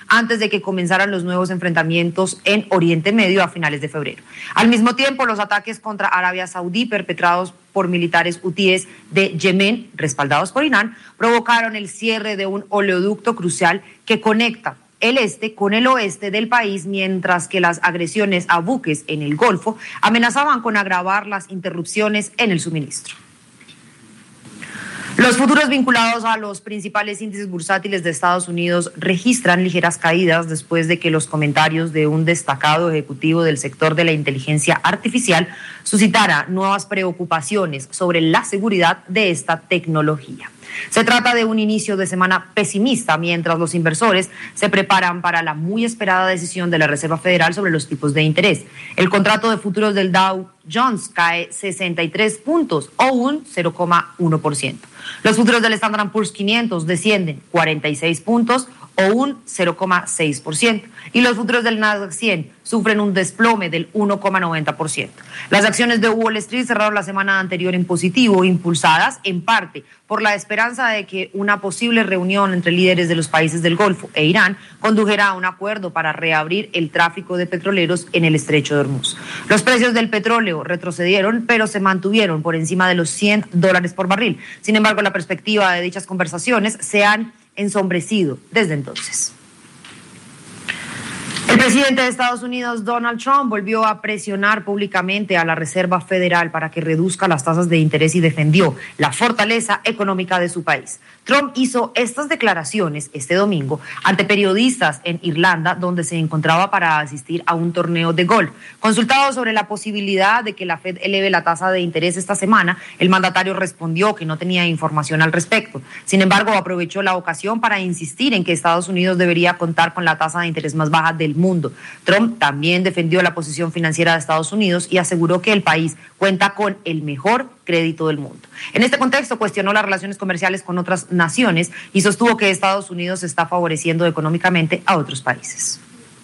antes de que comenzaran los nuevos enfrentamientos en Oriente Medio a finales de febrero. Al mismo tiempo, los ataques contra Arabia Saudí perpetrados por militares hutíes de Yemen, respaldados por Irán, provocaron el cierre de un oleoducto crucial que conecta el este con el oeste del país, mientras que las agresiones a buques en el Golfo amenazaban con agravar las interrupciones en el suministro. Los futuros vinculados a los principales índices bursátiles de Estados Unidos registran ligeras caídas después de que los comentarios de un destacado ejecutivo del sector de la inteligencia artificial suscitara nuevas preocupaciones sobre la seguridad de esta tecnología. Se trata de un inicio de semana pesimista mientras los inversores se preparan para la muy esperada decisión de la Reserva Federal sobre los tipos de interés. El contrato de futuros del Dow Jones cae 63 puntos o un 0,1%. Los futuros del Standard & Poor's 500 descienden 46 puntos o un 0,6%. Y los futuros del Nasdaq 100 sufren un desplome del 1,90%. Las acciones de Wall Street cerraron la semana anterior en positivo, impulsadas en parte por la esperanza de que una posible reunión entre líderes de los países del Golfo e Irán condujera a un acuerdo para reabrir el tráfico de petroleros en el estrecho de Hormuz. Los precios del petróleo retrocedieron, pero se mantuvieron por encima de los $100 por barril. Sin embargo, la perspectiva de dichas conversaciones se han ensombrecido desde entonces. El presidente de Estados Unidos, Donald Trump, volvió a presionar públicamente a la Reserva Federal para que reduzca las tasas de interés y defendió la fortaleza económica de su país. Trump hizo estas declaraciones este domingo ante periodistas en Irlanda, donde se encontraba para asistir a un torneo de golf. Consultado sobre la posibilidad de que la Fed eleve la tasa de interés esta semana, el mandatario respondió que no tenía información al respecto. Sin embargo, aprovechó la ocasión para insistir en que Estados Unidos debería contar con la tasa de interés más baja del mundo. Trump también defendió la posición financiera de Estados Unidos y aseguró que el país cuenta con el mejor crédito del mundo. En este contexto, cuestionó las relaciones comerciales con otras naciones y sostuvo que Estados Unidos está favoreciendo económicamente a otros países.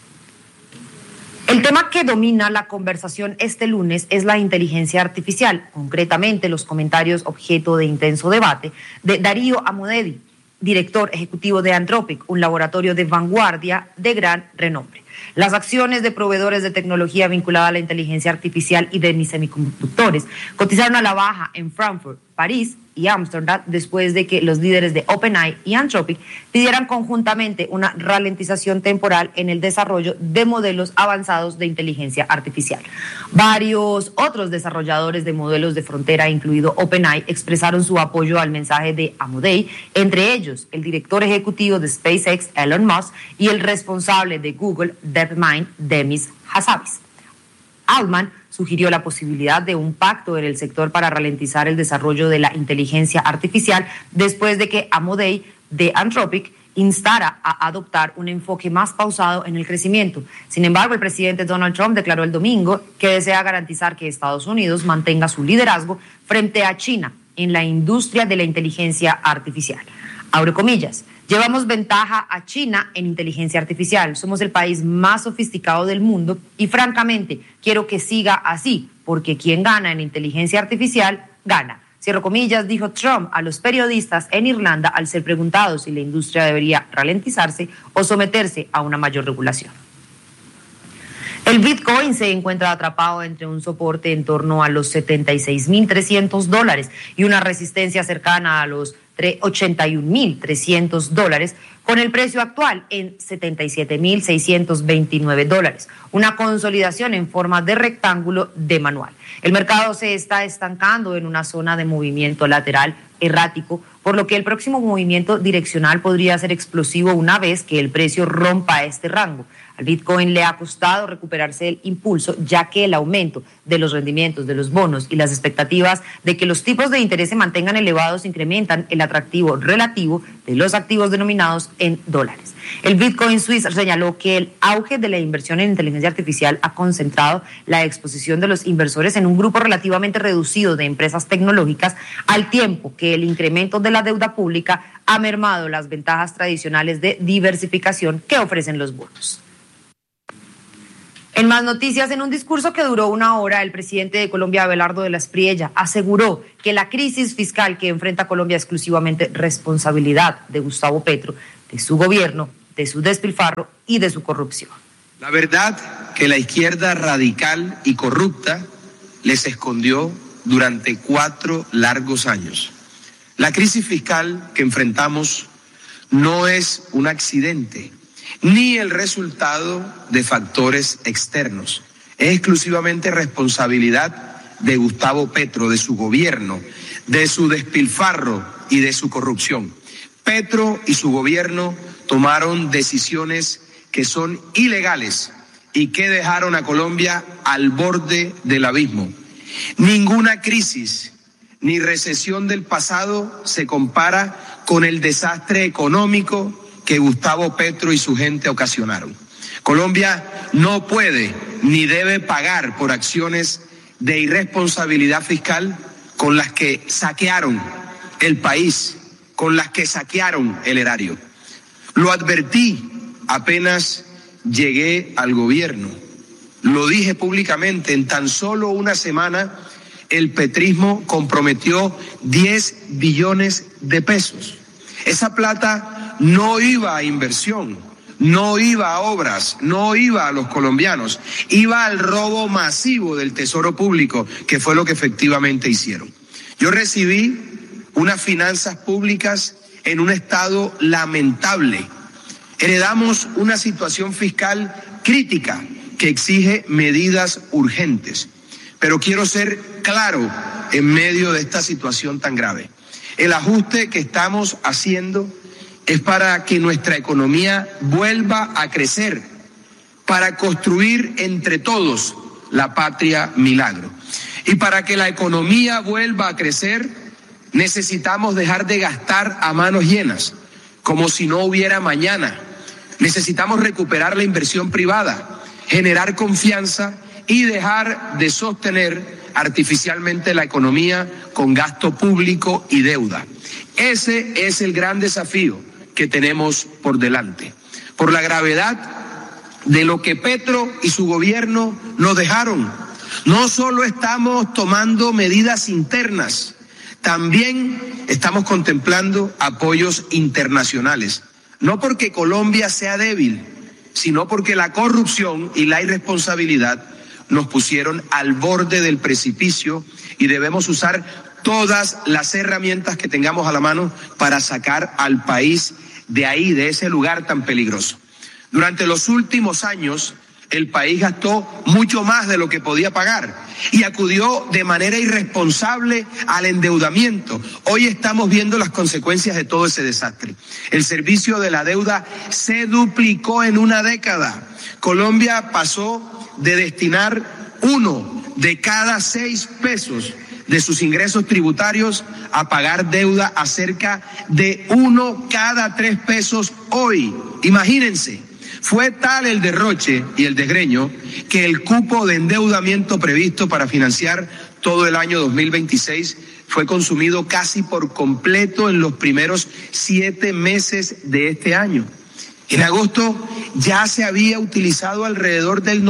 El tema que domina la conversación este lunes es la inteligencia artificial, concretamente los comentarios objeto de intenso debate de Darío Amodei, director ejecutivo de Anthropic, un laboratorio de vanguardia de gran renombre. Las acciones de proveedores de tecnología vinculada a la inteligencia artificial y de semiconductores cotizaron a la baja en Frankfurt, París y Ámsterdam después de que los líderes de OpenAI y Anthropic pidieran conjuntamente una ralentización temporal en el desarrollo de modelos avanzados de inteligencia artificial. Varios otros desarrolladores de modelos de frontera, incluido OpenAI, expresaron su apoyo al mensaje de Amodei, entre ellos el director ejecutivo de SpaceX, Elon Musk, y el responsable de Google DeepMind, Demis Hassabis. Altman sugirió la posibilidad de un pacto en el sector para ralentizar el desarrollo de la inteligencia artificial después de que Amodei de Anthropic instara a adoptar un enfoque más pausado en el crecimiento. Sin embargo, el presidente Donald Trump declaró el domingo que desea garantizar que Estados Unidos mantenga su liderazgo frente a China en la industria de la inteligencia artificial. Abre comillas. Llevamos ventaja a China en inteligencia artificial. Somos el país más sofisticado del mundo y francamente quiero que siga así, porque quien gana en inteligencia artificial, gana. Cierro comillas, dijo Trump a los periodistas en Irlanda al ser preguntado si la industria debería ralentizarse o someterse a una mayor regulación. El Bitcoin se encuentra atrapado entre un soporte en torno a los $76,300 y una resistencia cercana a los $81,300, con el precio actual en $77,629, una consolidación en forma de rectángulo de manual. El mercado se está estancando en una zona de movimiento lateral errático, por lo que el próximo movimiento direccional podría ser explosivo una vez que el precio rompa este rango. Al Bitcoin le ha costado recuperarse del impulso, ya que el aumento de los rendimientos de los bonos y las expectativas de que los tipos de interés se mantengan elevados incrementan el atractivo relativo de los activos denominados en dólares. El Bitcoin Suisse señaló que el auge de la inversión en inteligencia artificial ha concentrado la exposición de los inversores en un grupo relativamente reducido de empresas tecnológicas, al tiempo que el incremento de la deuda pública ha mermado las ventajas tradicionales de diversificación que ofrecen los bonos. En más noticias, en un discurso que duró 1 hora, el presidente de Colombia, Abelardo de la Espriella, aseguró que la crisis fiscal que enfrenta Colombia es exclusivamente responsabilidad de Gustavo Petro, de su gobierno, de su despilfarro y de su corrupción. La verdad que la izquierda radical y corrupta les escondió durante 4 largos años. La crisis fiscal que enfrentamos no es un accidente, ni el resultado de factores externos. Es exclusivamente responsabilidad de Gustavo Petro, de su gobierno, de su despilfarro y de su corrupción. Petro y su gobierno tomaron decisiones que son ilegales y que dejaron a Colombia al borde del abismo. Ninguna crisis ni recesión del pasado se compara con el desastre económico que Gustavo Petro y su gente ocasionaron. Colombia no puede ni debe pagar por acciones de irresponsabilidad fiscal con las que saquearon el país, con las que saquearon el erario. Lo advertí apenas llegué al gobierno. Lo dije públicamente, en tan solo una semana el petrismo comprometió 10 billones de pesos. Esa plata no iba a inversión, no iba a obras, no iba a los colombianos, iba al robo masivo del tesoro público, que fue lo que efectivamente hicieron. Yo recibí unas finanzas públicas en un estado lamentable. Heredamos una situación fiscal crítica que exige medidas urgentes. Pero quiero ser claro en medio de esta situación tan grave. El ajuste que estamos haciendo es para que nuestra economía vuelva a crecer, para construir entre todos la patria milagro. Y para que la economía vuelva a crecer, necesitamos dejar de gastar a manos llenas, como si no hubiera mañana. Necesitamos recuperar la inversión privada, generar confianza y dejar de sostener artificialmente la economía con gasto público y deuda. Ese es el gran desafío que tenemos por delante. Por la gravedad de lo que Petro y su gobierno nos dejaron, no solo estamos tomando medidas internas, también estamos contemplando apoyos internacionales. No porque Colombia sea débil, sino porque la corrupción y la irresponsabilidad nos pusieron al borde del precipicio y debemos usar todas las herramientas que tengamos a la mano para sacar al país de ahí, de ese lugar tan peligroso. Durante los últimos años, el país gastó mucho más de lo que podía pagar y acudió de manera irresponsable al endeudamiento. Hoy estamos viendo las consecuencias de todo ese desastre. El servicio de la deuda se duplicó en una década. Colombia pasó de destinar 1 de cada 6 pesos de sus ingresos tributarios a pagar deuda a cerca de 1 cada 3 pesos hoy. Imagínense. Fue tal el derroche y el desgreño que el cupo de endeudamiento previsto para financiar todo el año 2026 fue consumido casi por completo en los primeros 7 meses de este año. En agosto ya se había utilizado alrededor del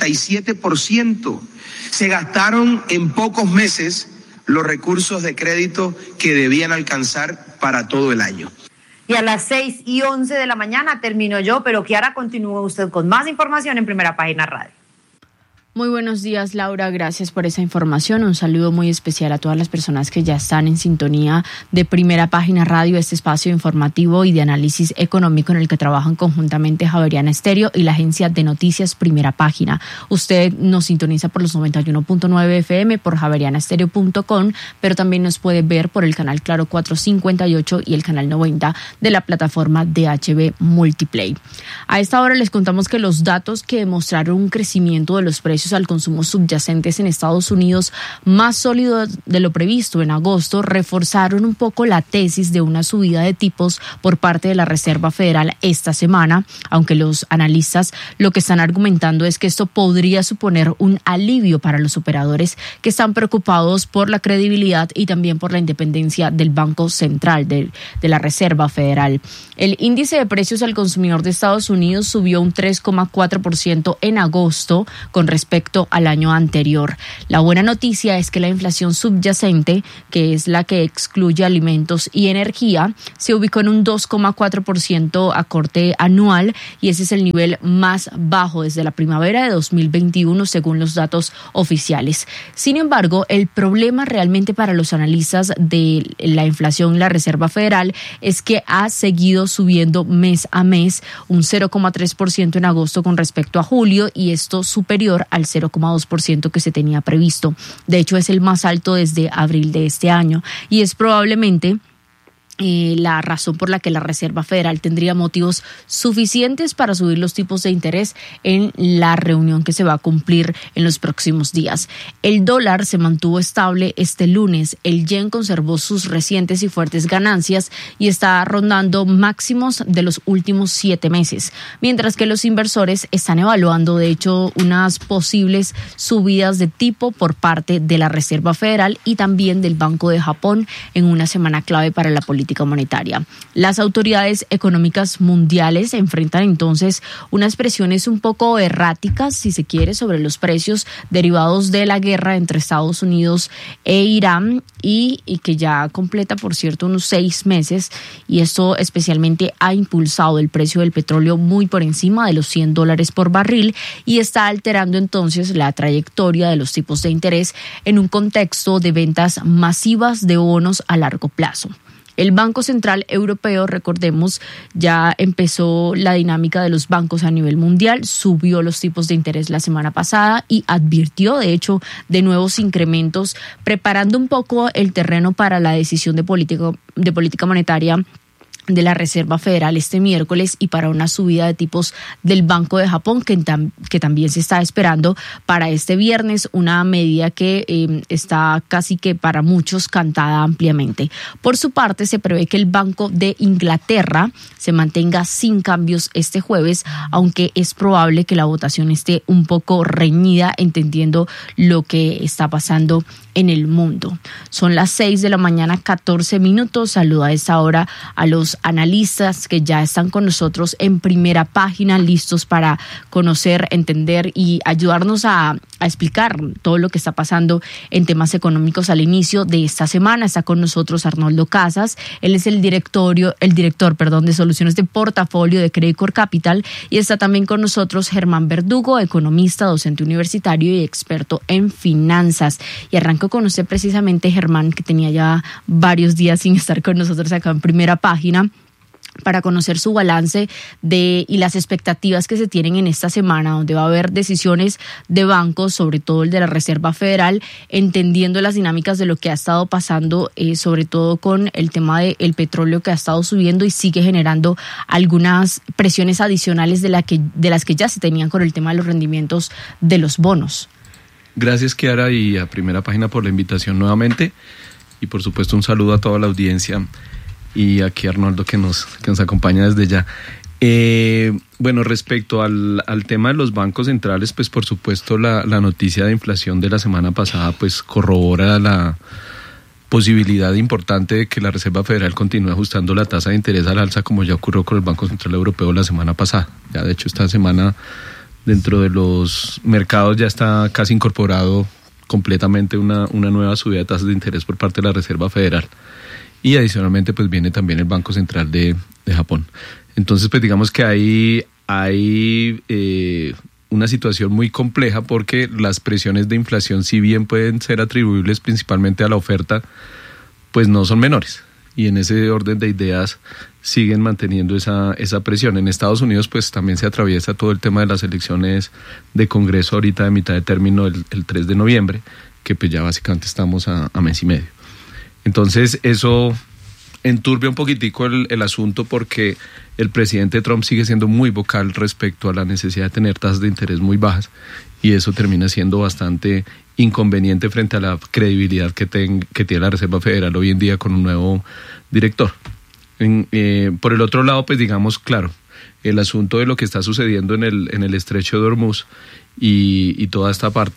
97%. Se gastaron en pocos meses los recursos de crédito que debían alcanzar para todo el año. Y a las 6:11 de la mañana termino yo, pero Kiara, continúe usted con más información en Primera Página Radio. Muy buenos días, Laura. Gracias por esa información. Un saludo muy especial a todas las personas que ya están en sintonía de Primera Página Radio, este espacio informativo y de análisis económico en el que trabajan conjuntamente Javeriana Estéreo y la agencia de noticias Primera Página. Usted nos sintoniza por los 91.9 FM, por javerianaestereo.com, pero también nos puede ver por el canal Claro 458 y el canal 90 de la plataforma DHB Multiplay. A esta hora les contamos que los datos que demostraron un crecimiento de los precios al consumo subyacentes en Estados Unidos más sólido de lo previsto en agosto reforzaron un poco la tesis de una subida de tipos por parte de la Reserva Federal esta semana, aunque los analistas lo que están argumentando es que esto podría suponer un alivio para los operadores que están preocupados por la credibilidad y también por la independencia del Banco Central de la Reserva Federal. El índice de precios al consumidor de Estados Unidos subió un 3,4% en agosto con respecto respecto al año anterior. La buena noticia es que la inflación subyacente, que es la que excluye alimentos y energía, se ubicó en un 2,4% a corte anual y ese es el nivel más bajo desde la primavera de 2021 según los datos oficiales. Sin embargo, el problema realmente para los analistas de la inflación en la Reserva Federal es que ha seguido subiendo mes a mes, un 0,3% en agosto con respecto a julio y esto superior al 0,2% que se tenía previsto. De hecho, es el más alto desde abril de este año y es probablemente la razón por la que la Reserva Federal tendría motivos suficientes para subir los tipos de interés en la reunión que se va a cumplir en los próximos días. El dólar se mantuvo estable este lunes, el yen conservó sus recientes y fuertes ganancias y está rondando máximos de los últimos 7 meses, mientras que los inversores están evaluando de hecho unas posibles subidas de tipo por parte de la Reserva Federal y también del Banco de Japón en una semana clave para la política monetaria. Las autoridades económicas mundiales enfrentan entonces unas presiones un poco erráticas, si se quiere, sobre los precios derivados de la guerra entre Estados Unidos e Irán y que ya completa, por cierto, unos 6 meses y esto especialmente ha impulsado el precio del petróleo muy por encima de los $100 por barril y está alterando entonces la trayectoria de los tipos de interés en un contexto de ventas masivas de bonos a largo plazo. El Banco Central Europeo, recordemos, ya empezó la dinámica de los bancos a nivel mundial, subió los tipos de interés la semana pasada y advirtió, de hecho, de nuevos incrementos, preparando un poco el terreno para la decisión de política monetaria de la Reserva Federal este miércoles y para una subida de tipos del Banco de Japón que también se está esperando para este viernes, una medida que está casi que para muchos cantada ampliamente. Por su parte, se prevé que el Banco de Inglaterra se mantenga sin cambios este jueves, aunque es probable que la votación esté un poco reñida, entendiendo lo que está pasando en el mundo. Son las 6:14 a.m. Saludo a esta hora a los analistas que ya están con nosotros en Primera Página, listos para conocer, entender y ayudarnos a explicar todo lo que está pasando en temas económicos al inicio de esta semana. Está con nosotros Arnoldo Casas, él es el director de soluciones de portafolio de Credit Corp Capital y está también con nosotros Germán Verdugo, economista, docente universitario y experto en finanzas. Y arranco con usted precisamente, Germán, que tenía ya varios días sin estar con nosotros acá en Primera Página, para conocer su balance y las expectativas que se tienen en esta semana, donde va a haber decisiones de bancos, sobre todo el de la Reserva Federal, entendiendo las dinámicas de lo que ha estado pasando, sobre todo con el tema del petróleo que ha estado subiendo y sigue generando algunas presiones adicionales de las que ya se tenían con el tema de los rendimientos de los bonos. Gracias, Kiara, y a Primera Página por la invitación nuevamente y por supuesto un saludo a toda la audiencia y aquí Arnoldo que nos acompaña desde ya. Bueno, respecto al tema de los bancos centrales, pues por supuesto la noticia de inflación de la semana pasada pues corrobora la posibilidad importante de que la Reserva Federal continúe ajustando la tasa de interés al alza, como ya ocurrió con el Banco Central Europeo la semana pasada. Ya de hecho esta semana dentro de los mercados ya está casi incorporado completamente una nueva subida de tasas de interés por parte de la Reserva Federal. Y adicionalmente pues viene también el Banco Central de Japón. Entonces pues digamos que hay una situación muy compleja porque las presiones de inflación, si bien pueden ser atribuibles principalmente a la oferta, pues no son menores. Y en ese orden de ideas siguen manteniendo esa presión. En Estados Unidos pues también se atraviesa todo el tema de las elecciones de Congreso ahorita de mitad de término el 3 de noviembre, que pues ya básicamente estamos a mes y medio. Entonces eso enturbia un poquitico el asunto porque el presidente Trump sigue siendo muy vocal respecto a la necesidad de tener tasas de interés muy bajas y eso termina siendo bastante inconveniente frente a la credibilidad que tiene la Reserva Federal hoy en día con un nuevo director. Por el otro lado, pues digamos, claro, el asunto de lo que está sucediendo en el estrecho de Hormuz y toda esta parte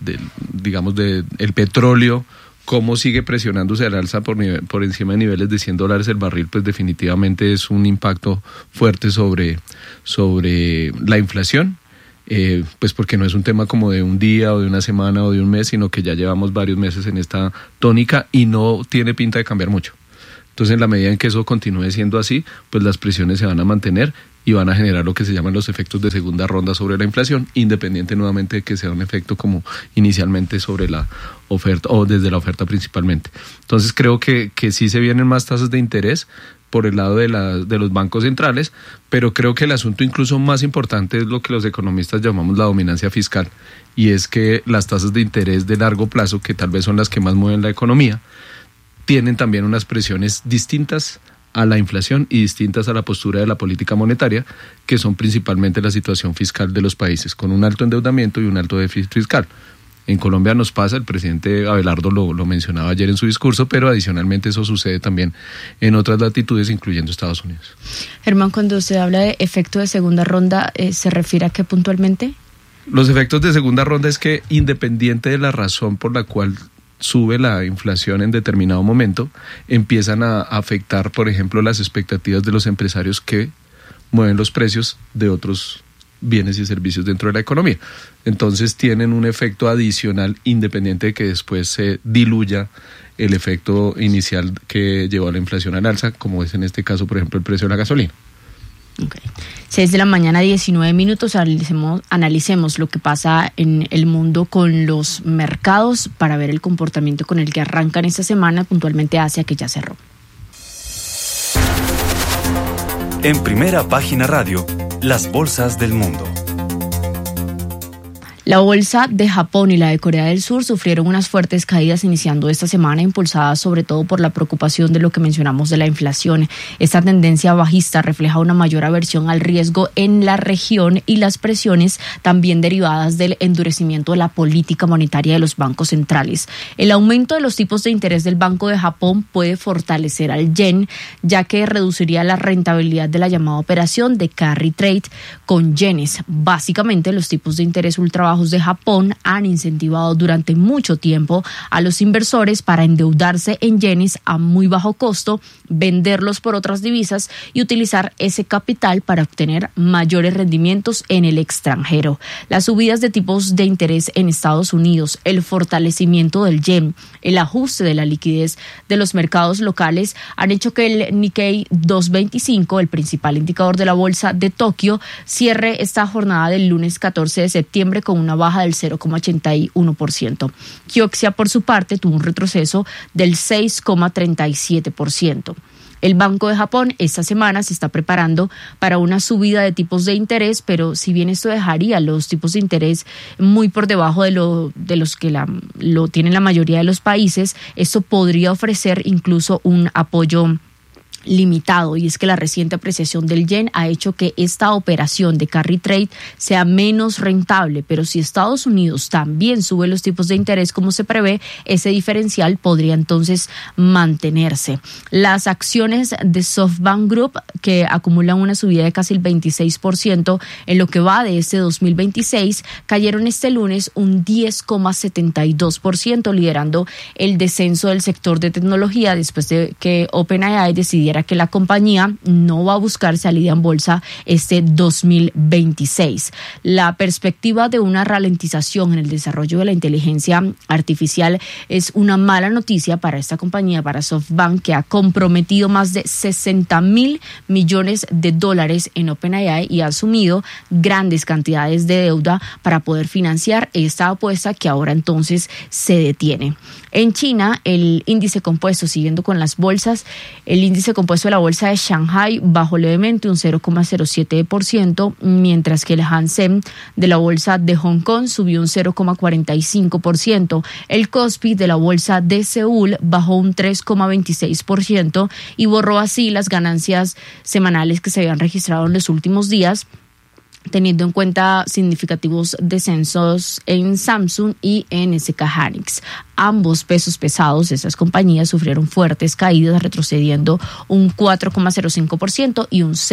del petróleo, cómo sigue presionándose al alza por encima de niveles de $100 el barril, pues definitivamente es un impacto fuerte sobre la inflación pues porque no es un tema como de un día o de una semana o de un mes, sino que ya llevamos varios meses en esta tónica y no tiene pinta de cambiar mucho. Entonces, en la medida en que eso continúe siendo así, pues las presiones se van a mantener y van a generar lo que se llaman los efectos de segunda ronda sobre la inflación, independiente nuevamente de que sea un efecto como inicialmente sobre la oferta o desde la oferta principalmente. Entonces, creo que sí se vienen más tasas de interés por el lado de los bancos centrales, pero creo que el asunto incluso más importante es lo que los economistas llamamos la dominancia fiscal, y es que las tasas de interés de largo plazo, que tal vez son las que más mueven la economía, tienen también unas presiones distintas a la inflación y distintas a la postura de la política monetaria, que son principalmente la situación fiscal de los países, con un alto endeudamiento y un alto déficit fiscal. En Colombia nos pasa, el presidente Abelardo lo mencionaba ayer en su discurso, pero adicionalmente eso sucede también en otras latitudes, incluyendo Estados Unidos. Germán, cuando usted habla de efecto de segunda ronda, ¿se refiere a qué puntualmente? Los efectos de segunda ronda es que, independiente de la razón por la cual sube la inflación en determinado momento, empiezan a afectar, por ejemplo, las expectativas de los empresarios que mueven los precios de otros bienes y servicios dentro de la economía. Entonces tienen un efecto adicional, independiente de que después se diluya el efecto inicial que llevó a la inflación al alza, como es en este caso, por ejemplo, el precio de la gasolina. Okay. 6:19 a.m, analicemos lo que pasa en el mundo con los mercados para ver el comportamiento con el que arrancan esta semana, puntualmente Asia, que ya cerró. En Primera Página Radio, las bolsas del mundo. La bolsa de Japón y la de Corea del Sur sufrieron unas fuertes caídas iniciando esta semana, impulsadas sobre todo por la preocupación de lo que mencionamos de la inflación. Esta tendencia bajista refleja una mayor aversión al riesgo en la región y las presiones también derivadas del endurecimiento de la política monetaria de los bancos centrales. El aumento de los tipos de interés del Banco de Japón puede fortalecer al yen, ya que reduciría la rentabilidad de la llamada operación de carry trade con yenes. Básicamente, los tipos de interés ultra de Japón han incentivado durante mucho tiempo a los inversores para endeudarse en yenes a muy bajo costo, venderlos por otras divisas y utilizar ese capital para obtener mayores rendimientos en el extranjero. Las subidas de tipos de interés en Estados Unidos, el fortalecimiento del yen, el ajuste de la liquidez de los mercados locales han hecho que el Nikkei 225, el principal indicador de la bolsa de Tokio, cierre esta jornada del lunes 14 de septiembre con una baja del 0,81%. Kioxia, por su parte, tuvo un retroceso del 6,37%. El Banco de Japón esta semana se está preparando para una subida de tipos de interés, pero si bien esto dejaría los tipos de interés muy por debajo de los que lo tienen la mayoría de los países, esto podría ofrecer incluso un apoyo limitado, y es que la reciente apreciación del yen ha hecho que esta operación de carry trade sea menos rentable, pero si Estados Unidos también sube los tipos de interés como se prevé, ese diferencial podría entonces mantenerse. Las acciones de SoftBank Group, que acumulan una subida de casi el 26% en lo que va de este 2026, cayeron este lunes un 10,72%, liderando el descenso del sector de tecnología después de que OpenAI decidiera que la compañía no va a buscar salida en bolsa este 2026. La perspectiva de una ralentización en el desarrollo de la inteligencia artificial es una mala noticia para esta compañía, para SoftBank, que ha comprometido más de $60,000 millones en OpenAI y ha asumido grandes cantidades de deuda para poder financiar esta apuesta, que ahora entonces se detiene. En China, el índice compuesto, siguiendo con las bolsas, el índice compuesto de la bolsa de Shanghai bajó levemente un 0,07%, mientras que el Hang Seng de la bolsa de Hong Kong subió un 0,45%. El Kospi de la bolsa de Seúl bajó un 3,26% y borró así las ganancias semanales que se habían registrado en los últimos días, teniendo en cuenta significativos descensos en Samsung y en SK Hynix. Ambos pesos pesados de esas compañías sufrieron fuertes caídas, retrocediendo un 4,05% y un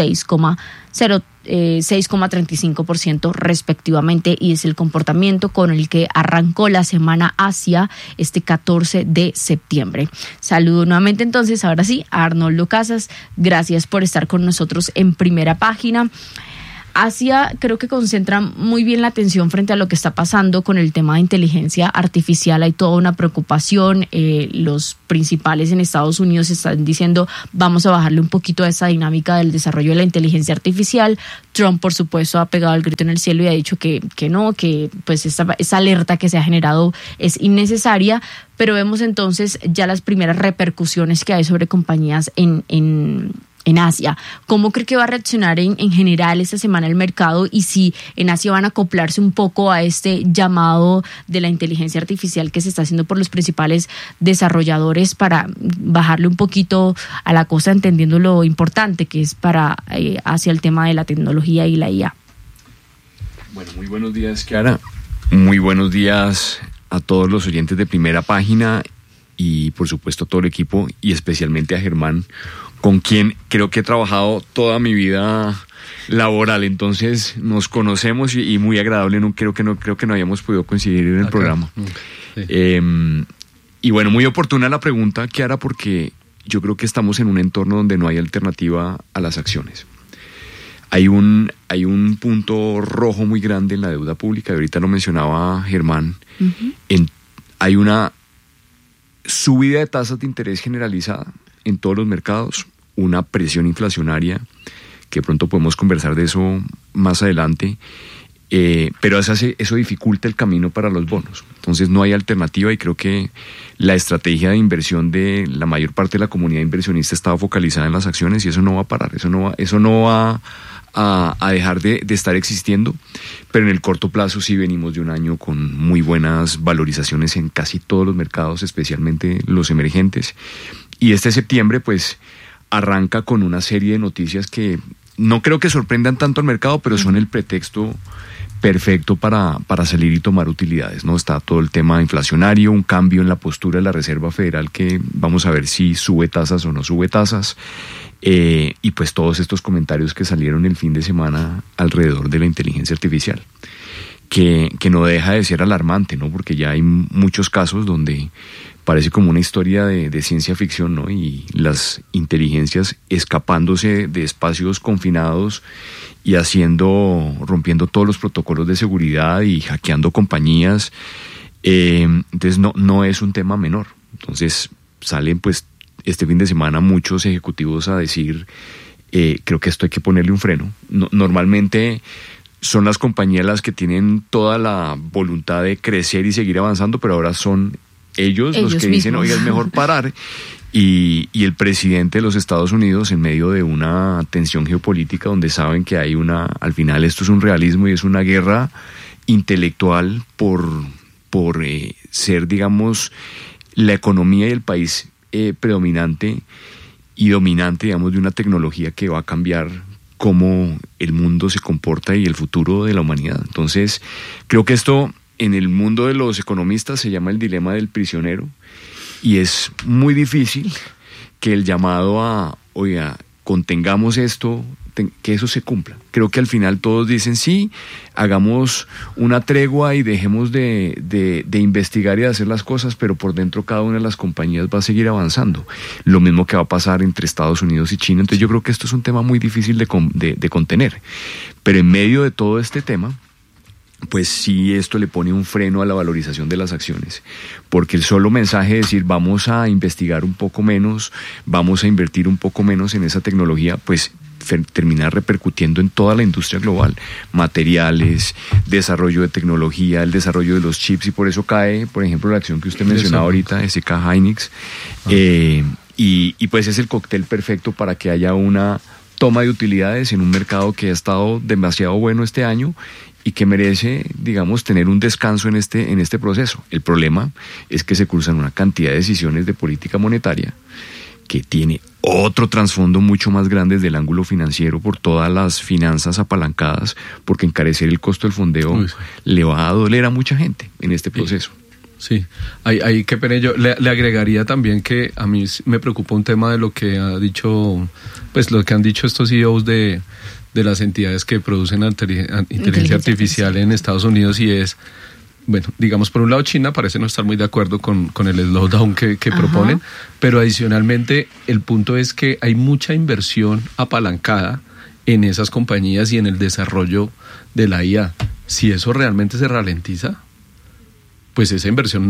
6,35% respectivamente, y es el comportamiento con el que arrancó la semana Asia este 14 de septiembre. Saludo nuevamente entonces, ahora sí, a Arnoldo Casas. Gracias por estar con nosotros en Primera Página. Asia creo que concentra muy bien la atención frente a lo que está pasando con el tema de inteligencia artificial. Hay toda una preocupación. Los principales en Estados Unidos están diciendo vamos a bajarle un poquito a esa dinámica del desarrollo de la inteligencia artificial. Trump, por supuesto, ha pegado el grito en el cielo y ha dicho que no, que pues esa alerta que se ha generado es innecesaria. Pero vemos entonces ya las primeras repercusiones que hay sobre compañías en Asia. ¿Cómo cree que va a reaccionar en general esta semana el mercado y si en Asia van a acoplarse un poco a este llamado de la inteligencia artificial que se está haciendo por los principales desarrolladores para bajarle un poquito a la cosa, entendiendo lo importante que es para hacia el tema de la tecnología y la IA? Bueno, muy buenos días, Kiara. Muy buenos días a todos los oyentes de Primera Página y por supuesto a todo el equipo y especialmente a Germán, con quien creo que he trabajado toda mi vida laboral. Entonces nos conocemos y muy agradable. Creo que no habíamos podido coincidir en el programa. Sí. Y bueno, muy oportuna la pregunta, Kiara, porque yo creo que estamos en un entorno donde no hay alternativa a las acciones. Hay un punto rojo muy grande en la deuda pública, y ahorita lo mencionaba Germán. Uh-huh. Hay una subida de tasas de interés generalizada en todos los mercados, una presión inflacionaria, que pronto podemos conversar de eso más adelante, pero eso dificulta el camino para los bonos. Entonces no hay alternativa y creo que la estrategia de inversión de la mayor parte de la comunidad inversionista estaba focalizada en las acciones y eso no va a parar, eso no va a dejar de estar existiendo, pero en el corto plazo sí venimos de un año con muy buenas valorizaciones en casi todos los mercados, especialmente los emergentes. Y este septiembre pues arranca con una serie de noticias que no creo que sorprendan tanto al mercado, pero son el pretexto perfecto para salir y tomar utilidades, ¿no? Está todo el tema inflacionario, un cambio en la postura de la Reserva Federal que vamos a ver si sube tasas o no sube tasas, y pues todos estos comentarios que salieron el fin de semana alrededor de la inteligencia artificial, que no deja de ser alarmante, ¿no? Porque ya hay muchos casos donde parece como una historia de ciencia ficción, ¿no? Y las inteligencias escapándose de espacios confinados y rompiendo todos los protocolos de seguridad y hackeando compañías. Entonces no es un tema menor. Entonces salen pues este fin de semana muchos ejecutivos a decir, creo que esto hay que ponerle un freno. Normalmente son las compañías las que tienen toda la voluntad de crecer y seguir avanzando, pero ahora son ellos los que dicen, oiga, es mejor parar. Y el presidente de los Estados Unidos, en medio de una tensión geopolítica donde saben que hay al final esto es un realismo y es una guerra intelectual por ser, digamos, la economía y el país predominante y dominante, digamos, de una tecnología que va a cambiar cómo el mundo se comporta y el futuro de la humanidad. Entonces, creo que esto en el mundo de los economistas se llama el dilema del prisionero y es muy difícil que el llamado a, oiga, contengamos esto, que eso se cumpla. Creo que al final todos dicen sí, hagamos una tregua y dejemos de investigar y de hacer las cosas, pero por dentro cada una de las compañías va a seguir avanzando. Lo mismo que va a pasar entre Estados Unidos y China. Entonces yo creo que esto es un tema muy difícil de contener. Pero en medio de todo este tema, pues sí, esto le pone un freno a la valorización de las acciones, porque el solo mensaje de decir vamos a investigar un poco menos, vamos a invertir un poco menos en esa tecnología, pues terminar repercutiendo en toda la industria global, materiales, desarrollo de tecnología, el desarrollo de los chips, y por eso cae, por ejemplo, la acción que usted mencionaba ahorita, SK Hynix, y pues es el cóctel perfecto para que haya una toma de utilidades en un mercado que ha estado demasiado bueno este año y que merece, digamos, tener un descanso en este proceso. El problema es que se cruzan una cantidad de decisiones de política monetaria que tiene otro trasfondo mucho más grande desde el ángulo financiero por todas las finanzas apalancadas, porque encarecer el costo del fondeo le va a doler a mucha gente en este proceso. Sí, ahí qué pena, yo le agregaría también que a mí me preocupa un tema de lo que ha dicho, pues lo que han dicho estos CEOs de las entidades que producen inteligencia artificial en Estados Unidos, y es, bueno, digamos, por un lado China parece no estar muy de acuerdo con el slowdown que proponen, pero adicionalmente el punto es que hay mucha inversión apalancada en esas compañías y en el desarrollo de la IA. Si eso realmente se ralentiza, pues esa inversión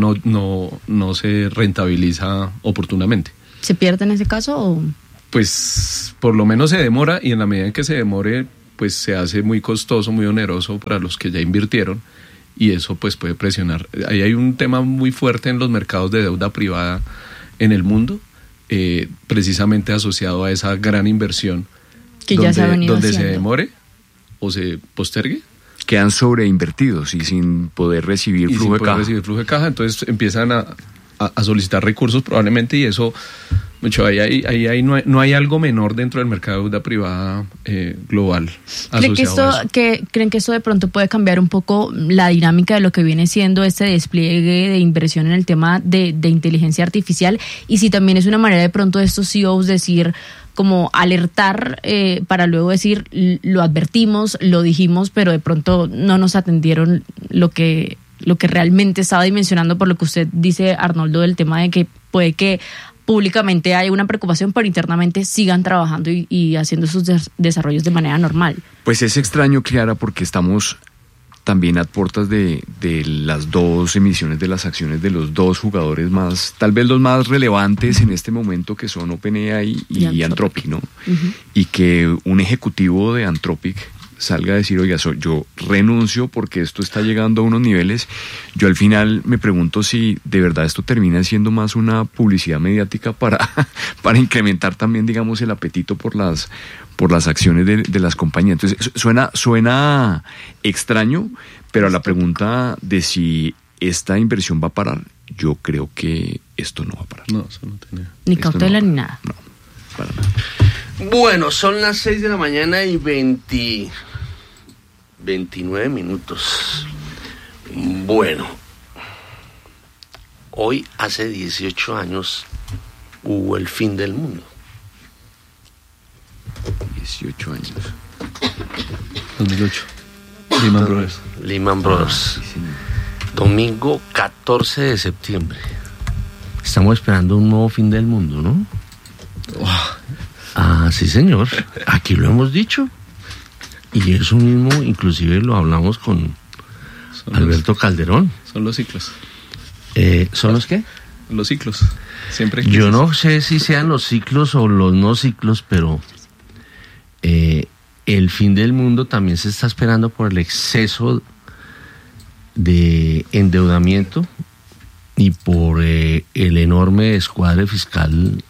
no se rentabiliza oportunamente. ¿Se pierde en ese caso o...? Pues por lo menos se demora, y en la medida en que se demore, pues se hace muy costoso, muy oneroso para los que ya invirtieron, y eso pues puede presionar. Ahí hay un tema muy fuerte en los mercados de deuda privada en el mundo, precisamente asociado a esa gran inversión que ya se ha venido donde haciendo. se demore o se postergue. Quedan sobreinvertidos y sin poder recibir flujo de caja. Entonces empiezan a solicitar recursos probablemente, y eso, mucho ahí no hay algo menor dentro del mercado de deuda privada global asociado a eso. ¿Creen que esto de pronto puede cambiar un poco la dinámica de lo que viene siendo este despliegue de inversión en el tema de inteligencia artificial? Y si también es una manera de pronto de estos CEOs decir, como alertar para luego decir, lo advertimos, lo dijimos, pero de pronto no nos atendieron lo que realmente estaba dimensionando, por lo que usted dice, Arnoldo, del tema de que puede que públicamente haya una preocupación, pero internamente sigan trabajando y haciendo sus desarrollos de manera normal. Pues es extraño, Clara, porque estamos también a puertas de las dos emisiones de las acciones de los dos jugadores más, tal vez los más relevantes en este momento, que son OpenAI y Anthropic, ¿no? Uh-huh. Y que un ejecutivo de Anthropic salga a decir, oiga, yo renuncio porque esto está llegando a unos niveles. Yo al final me pregunto si de verdad esto termina siendo más una publicidad mediática para incrementar también, digamos, el apetito por las acciones de las compañías. Entonces suena extraño, pero a la pregunta de si esta inversión va a parar, yo creo que esto no va a parar. No, eso no tiene. Ni cautela ni nada. No, para nada. Bueno, son las 6 de la mañana y 29 minutos. Bueno, hoy hace 18 años hubo el fin del mundo. 18 años. 2008. Lehman Brothers. Sí, señor. Domingo 14 de septiembre. Estamos esperando un nuevo fin del mundo, ¿no? Sí, señor. Aquí lo hemos dicho. Y eso mismo, inclusive lo hablamos con Alberto Calderón. Son los ciclos. ¿Son los qué? Los ciclos. Siempre. Yo no sé si sean los ciclos o los no ciclos, pero el fin del mundo también se está esperando por el exceso de endeudamiento y por el enorme descuadre fiscal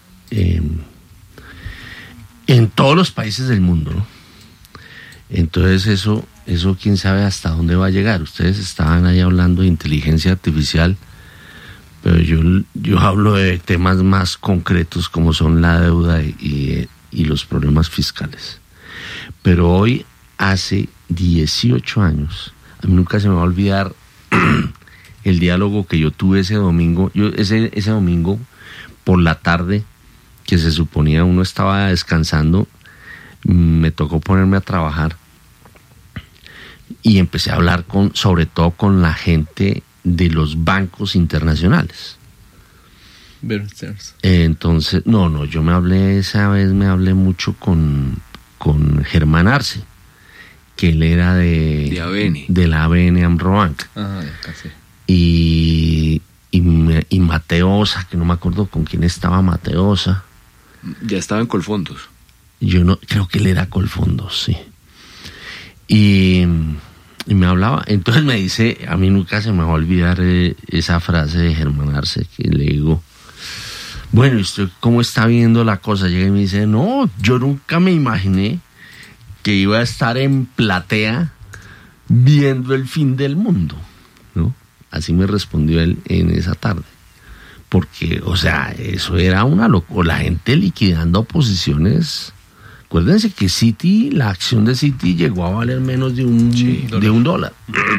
en todos los países del mundo, ¿no? Entonces eso quién sabe hasta dónde va a llegar. Ustedes estaban ahí hablando de inteligencia artificial, pero yo hablo de temas más concretos como son la deuda y los problemas fiscales. Pero hoy, hace 18 años, a mí nunca se me va a olvidar el diálogo que yo tuve ese domingo. Ese domingo por la tarde, que se suponía uno estaba descansando, me tocó ponerme a trabajar y empecé a hablar sobre todo con la gente de los bancos internacionales. Entonces, yo esa vez me hablé mucho con Germán Arce, que él era de la ABN AMRO Bank. Casi. Y Mateo Osa, que no me acuerdo con quién estaba Mateo Osa. Ya estaba en Colfondos. Yo no, creo que él era Colfondos, sí. Y me hablaba, entonces me dice, a mí nunca se me va a olvidar esa frase de Germán Arce, que le digo, bueno, ¿y usted cómo está viendo la cosa? Llega y me dice, no, yo nunca me imaginé que iba a estar en platea viendo el fin del mundo, ¿no? Así me respondió él en esa tarde. Porque, o sea, eso era una locura, la gente liquidando posiciones. Acuérdense que Citi, la acción de Citi llegó a valer menos de un dólar.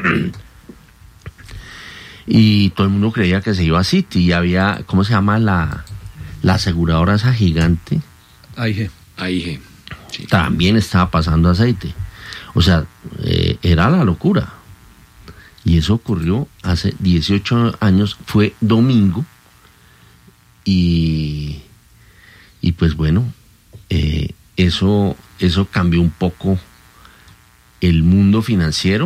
Y todo el mundo creía que se iba a Citi. Y había, ¿cómo se llama la aseguradora esa gigante? AIG. Sí. También estaba pasando aceite. O sea, era la locura. Y eso ocurrió hace 18 años, fue domingo. Y pues bueno, eso eso cambió un poco el mundo financiero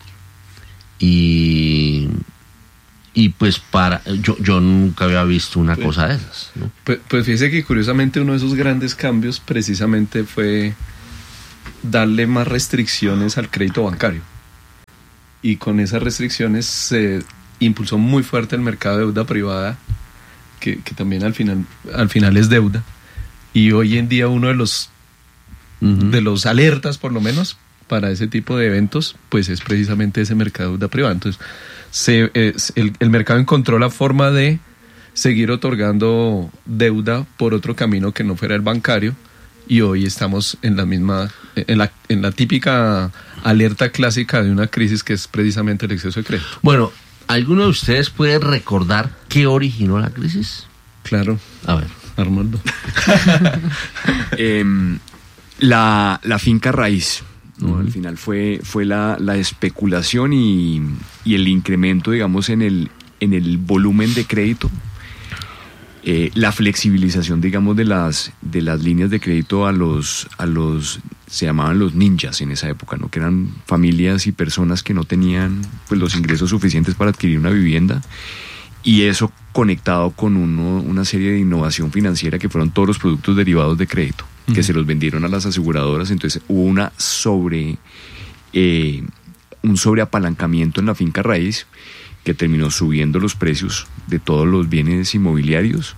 y pues yo nunca había visto una cosa de esas, ¿no? Pues fíjese que curiosamente uno de esos grandes cambios precisamente fue darle más restricciones al crédito bancario, y con esas restricciones se impulsó muy fuerte el mercado de deuda privada, que también al final es deuda, y hoy en día uno de los alertas, por lo menos para ese tipo de eventos, pues es precisamente ese mercado de deuda privada. Entonces el mercado encontró la forma de seguir otorgando deuda por otro camino que no fuera el bancario, y hoy estamos en la típica alerta clásica de una crisis, que es precisamente el exceso de crédito. Bueno, ¿alguno de ustedes puede recordar qué originó la crisis? Claro. A ver, Arnoldo. La finca raíz, ¿no? Al final fue la especulación y el incremento, digamos, en el volumen de crédito, la flexibilización, digamos, de las líneas de crédito a los se llamaban los ninjas en esa época, ¿no? Que eran familias y personas que no tenían, pues, los ingresos suficientes para adquirir una vivienda, y eso conectado con una serie de innovación financiera que fueron todos los productos derivados de crédito, que se los vendieron a las aseguradoras. Entonces hubo un sobreapalancamiento en la finca raíz, que terminó subiendo los precios de todos los bienes inmobiliarios,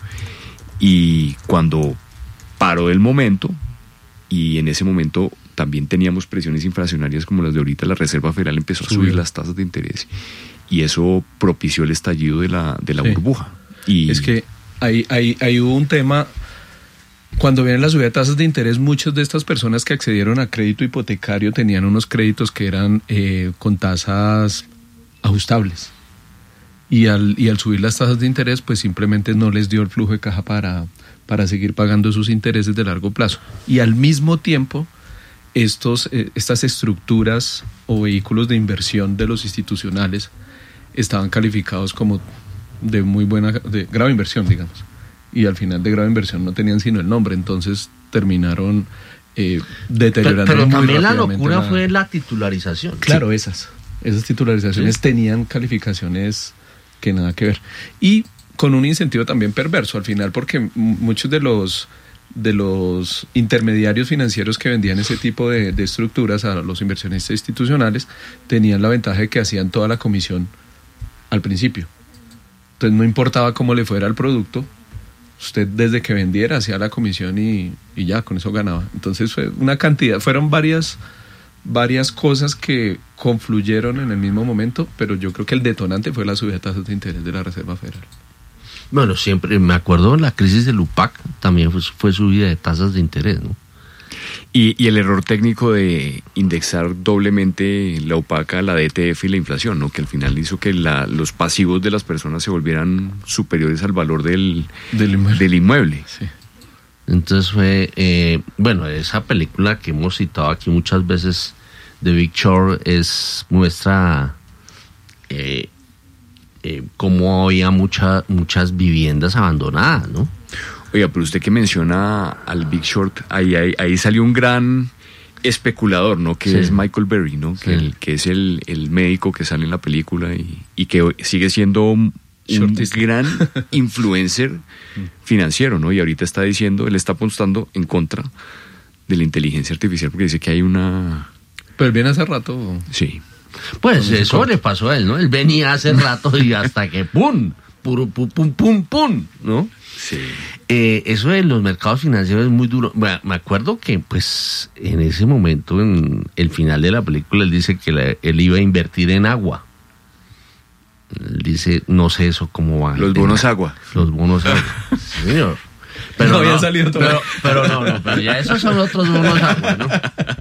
y cuando paró el momento, y en ese momento también teníamos presiones inflacionarias como las de ahorita, la Reserva Federal empezó a subir las tasas de interés, y eso propició el estallido de la burbuja. Y es que ahí hubo un tema. Cuando viene la subida de tasas de interés, muchas de estas personas que accedieron a crédito hipotecario tenían unos créditos que eran con tasas ajustables, y al subir las tasas de interés, pues simplemente no les dio el flujo de caja para seguir pagando sus intereses de largo plazo. Y al mismo tiempo, estas estructuras o vehículos de inversión de los institucionales estaban calificados como de grave inversión, digamos, y al final de grave inversión no tenían sino el nombre. Entonces terminaron deteriorando pero muy también la rápidamente locura fue la titularización. Claro, sí. esas titularizaciones tenían calificaciones que nada que ver, y con un incentivo también perverso al final, porque muchos de los intermediarios financieros que vendían ese tipo de estructuras a los inversionistas institucionales tenían la ventaja de que hacían toda la comisión al principio. Entonces no importaba cómo le fuera el producto, usted desde que vendiera hacía la comisión y ya, con eso ganaba. Entonces fue una cantidad, fueron varias cosas que confluyeron en el mismo momento, pero yo creo que el detonante fue la subida de tasas de interés de la Reserva Federal. Bueno, siempre me acuerdo, la crisis del UPAC también fue subida de tasas de interés, ¿no? Y el error técnico de indexar doblemente la UPAC a la DTF y la inflación, ¿no? Que al final hizo que los pasivos de las personas se volvieran superiores al valor del inmueble. Sí. Entonces fue, bueno, esa película que hemos citado aquí muchas veces, The Big Short, muestra cómo había muchas viviendas abandonadas, ¿no? Oiga, pero usted que menciona al Big Short, ahí salió un gran especulador, ¿no? Que es Michael Berry, ¿no? Sí. Que es el médico que sale en la película y que sigue siendo un gran influencer financiero, ¿no? Y ahorita él está apostando en contra de la inteligencia artificial, porque dice que hay una... Pero viene hace rato. Sí. Pues eso le pasó a él, ¿no? Él venía hace rato y hasta que ¡pum! ¡Pum! ¿No? Sí. Eso de los mercados financieros es muy duro. Bueno, me acuerdo que, pues, en ese momento, en el final de la película, él dice que él iba a invertir en agua. Él dice, no sé eso cómo va. Los bonos agua. Los bonos agua. Sí, señor. Pero no había salido todavía. Pero ya esos son otros bonos agua, ¿no?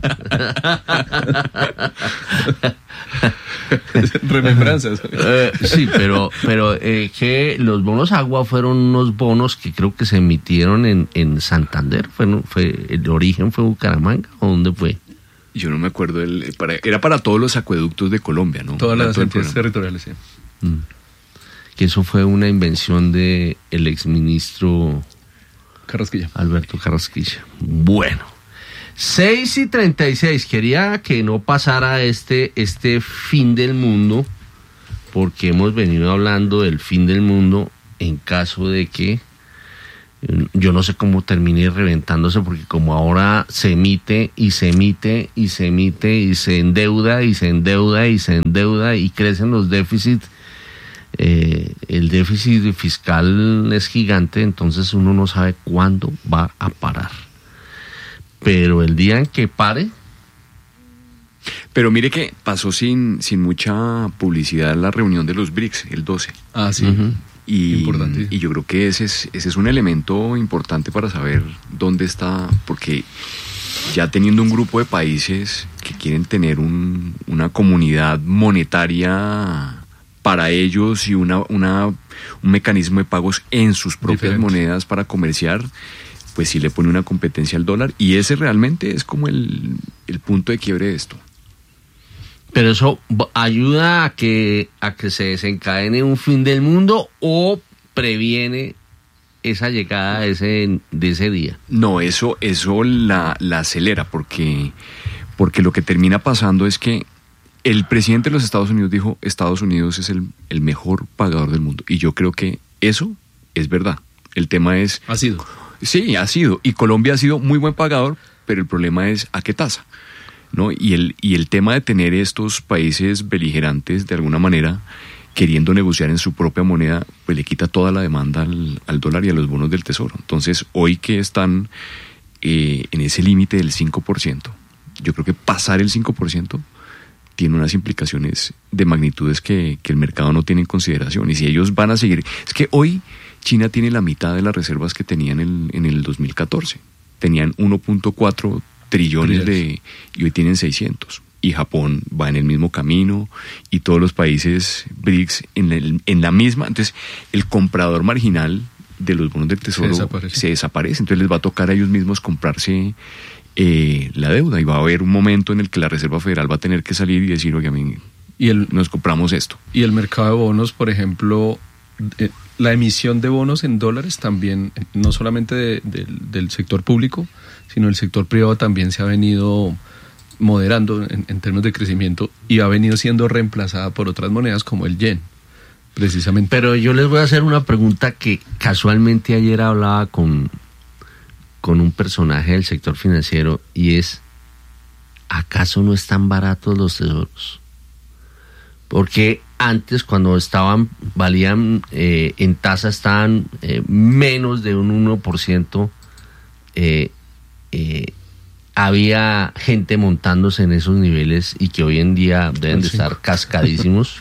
Remembranzas. Sí, pero que los bonos agua fueron unos bonos que creo que se emitieron en Santander. ¿El origen fue Bucaramanga o dónde fue? Yo no me acuerdo. Era para todos los acueductos de Colombia, ¿no? Todas las entidades territoriales, sí. Que eso fue una invención de el exministro Carrasquilla. Alberto Carrasquilla. Bueno, 6:36. Quería que no pasara este fin del mundo, porque hemos venido hablando del fin del mundo en caso de que yo no sé cómo termine reventándose, porque como ahora se emite y se emite y se emite y se endeuda y se endeuda y se endeuda y crecen los déficits, el déficit fiscal es gigante, entonces uno no sabe cuándo va a parar. Pero el día en que pare... Pero mire que pasó sin mucha publicidad la reunión de los BRICS, el 12. Ah, sí. Y yo creo que ese es un elemento importante para saber dónde está, porque ya teniendo un grupo de países que quieren tener una comunidad monetaria para ellos y un mecanismo de pagos en sus propias monedas para comerciar, pues sí le pone una competencia al dólar, y ese realmente es como el punto de quiebre de esto. Pero eso ayuda a que se desencadene un fin del mundo, o previene esa llegada de ese día. No, eso la acelera, porque lo que termina pasando es que el presidente de los Estados Unidos dijo: Estados Unidos es el mejor pagador del mundo, y yo creo que eso es verdad. El tema es... ¿Ha sido? Sí, ha sido, y Colombia ha sido muy buen pagador, pero el problema es a qué tasa, ¿no? Y el tema de tener estos países beligerantes de alguna manera queriendo negociar en su propia moneda, pues le quita toda la demanda al dólar y a los bonos del tesoro. Entonces, hoy que están en ese límite del 5%, yo creo que pasar el 5% tiene unas implicaciones de magnitudes que el mercado no tiene en consideración. Y si ellos van a seguir... Es que hoy China tiene la mitad de las reservas que tenían en el 2014. Tenían 1.4 trillones y hoy tienen 600. Y Japón va en el mismo camino, y todos los países BRICS en la misma. Entonces, el comprador marginal de los bonos del tesoro se desaparece. Entonces les va a tocar a ellos mismos comprarse la deuda, y va a haber un momento en el que la Reserva Federal va a tener que salir y decir: oye, nos compramos esto. Y el mercado de bonos, por ejemplo, la emisión de bonos en dólares también, no solamente del sector público, sino el sector privado también se ha venido moderando en términos de crecimiento, y ha venido siendo reemplazada por otras monedas como el yen, precisamente. Pero yo les voy a hacer una pregunta que casualmente ayer hablaba con un personaje del sector financiero, y es: ¿acaso no están baratos los tesoros? Porque antes, cuando valían en tasa, estaban menos de un 1%, había gente montándose en esos niveles, y que hoy en día deben de estar cascadísimos.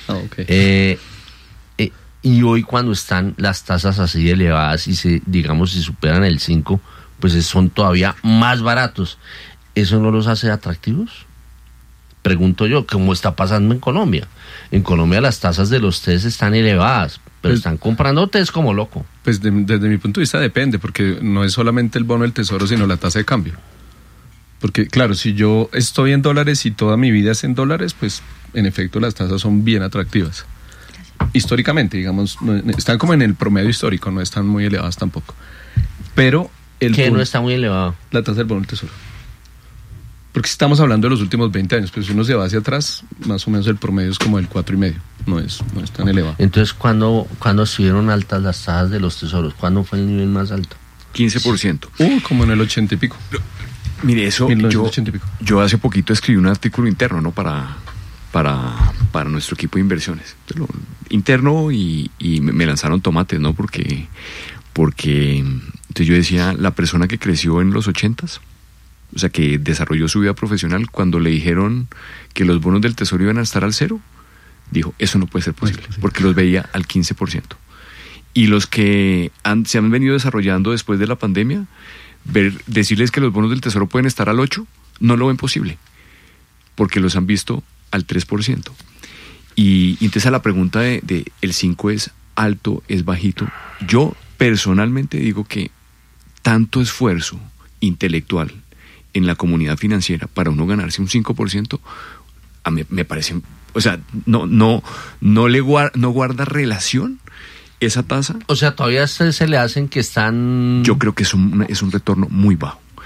Y hoy, cuando están las tasas así elevadas y si superan el 5, pues son todavía más baratos. ¿Eso no los hace atractivos? Pregunto yo, ¿cómo está pasando en Colombia? En Colombia las tasas de los TES están elevadas, pero están comprando TES como loco. Pues desde mi punto de vista depende, porque no es solamente el bono del tesoro, sino la tasa de cambio. Porque claro, si yo estoy en dólares y toda mi vida es en dólares, pues en efecto las tasas son bien atractivas. Históricamente, digamos, están como en el promedio histórico, no están muy elevadas tampoco. Pero ¿qué no está muy elevado? La tasa del bono del tesoro. Porque estamos hablando de los últimos 20 años, pues si uno se va hacia atrás, más o menos el promedio es como el 4,5, no es tan elevado. Entonces, ¿cuándo estuvieron altas las tasas de los tesoros? ¿Cuándo fue el nivel más alto? 15%. Como en el 80 y pico. Mire, eso yo hace poquito escribí un artículo interno, ¿no? Para nuestro equipo de inversiones. Interno, y me lanzaron tomates, ¿no? Porque entonces yo decía, la persona que creció en los 80s, o sea, que desarrolló su vida profesional, cuando le dijeron que los bonos del tesoro iban a estar al 0, dijo: eso no puede ser posible, porque los veía al 15%. Y los que se han venido desarrollando después de la pandemia, decirles que los bonos del tesoro pueden estar al 8, no lo ven posible, porque los han visto al 3%. Y entonces, a la pregunta de el 5 es alto, es bajito, yo personalmente digo que tanto esfuerzo intelectual en la comunidad financiera para uno ganarse un 5%, a mí me parece, o sea, no guarda relación esa tasa. O sea, todavía se le hacen que están... Yo creo que es un retorno muy bajo.